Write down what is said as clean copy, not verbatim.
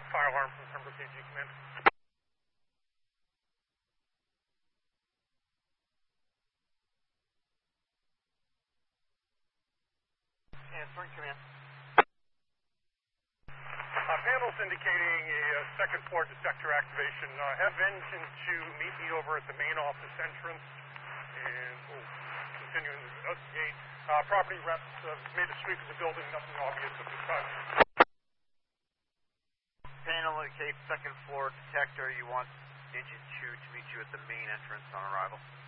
Fire alarm from Pembroke AG Command. Answering command. Panels indicating a second floor detector activation. Have engine 2 meet me over at the main office entrance and continuing to investigate. Property reps have made a sweep of the building, nothing obvious at this time. Panel indicates second floor detector. You want engine 2 to meet you at the main entrance on arrival.